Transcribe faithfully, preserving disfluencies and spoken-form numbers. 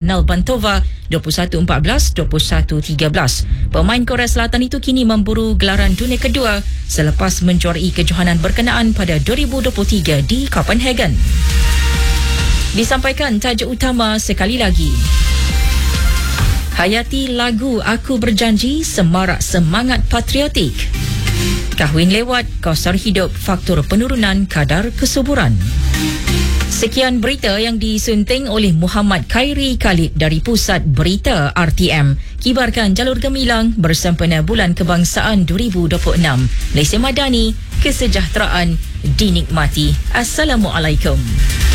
Nalbantova dua puluh satu empat belas, dua puluh satu tiga belas. Pemain Korea Selatan itu kini memburu gelaran dunia kedua selepas menjuarai kejohanan berkenaan pada dua ribu dua puluh tiga di Copenhagen. Disampaikan tajuk utama sekali lagi. Hayati lagu Aku Berjanji semarak semangat patriotik. Kahwin lewat, kosar hidup, faktor penurunan kadar kesuburan. Sekian berita yang disunting oleh Muhammad Khairi Khalid dari Pusat Berita R T M. Kibarkan jalur gemilang bersempena Bulan Kebangsaan dua ribu dua puluh enam. Malaysia Madani, kesejahteraan dinikmati. Assalamualaikum.